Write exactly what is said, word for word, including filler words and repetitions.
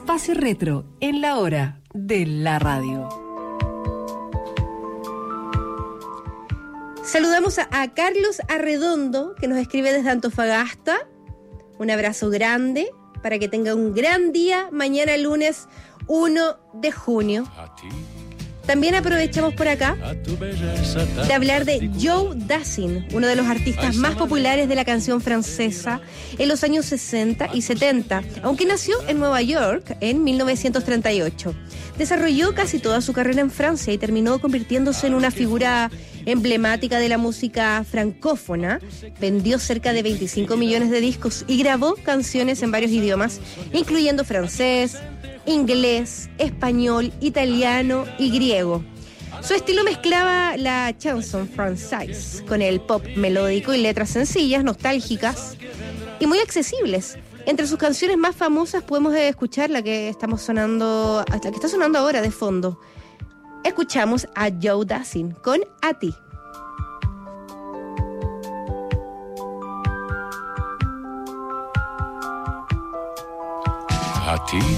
Espacio Retro en la hora de la radio. Saludamos a, a Carlos Arredondo, que nos escribe desde Antofagasta. Un abrazo grande para que tenga un gran día mañana lunes uno de junio. También aprovechamos por acá de hablar de Joe Dassin, uno de los artistas más populares de la canción francesa en los años sesenta y setenta, aunque nació en Nueva York en mil novecientos treinta y ocho. Desarrolló casi toda su carrera en Francia y terminó convirtiéndose en una figura emblemática de la música francófona. Vendió cerca de veinticinco millones de discos y grabó canciones en varios idiomas, incluyendo francés, inglés, español, italiano y griego. Su estilo mezclaba la chanson française con el pop melódico y letras sencillas, nostálgicas y muy accesibles. Entre sus canciones más famosas podemos escuchar la que estamos sonando, la que está sonando ahora de fondo. Escuchamos a Joe Dassin con A Ti. A ti.